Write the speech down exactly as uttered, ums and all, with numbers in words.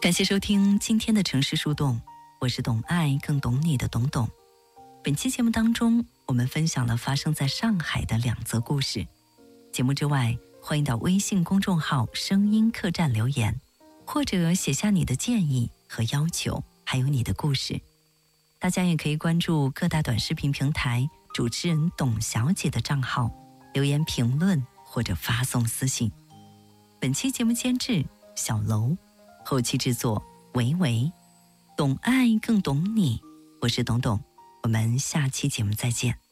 感谢收听今天的城市树洞，我是懂爱更懂你的懂懂。本期节目当中，我们分享了发生在上海的两则故事。节目之外，欢迎到微信公众号声音客栈留言，或者写下你的建议和要求，还有你的故事。大家也可以关注各大短视频平台主持人董小姐的账号，留言评论或者发送私信。本期节目监制小楼，后期制作维维，懂爱更懂你，我是董董，我们下期节目再见。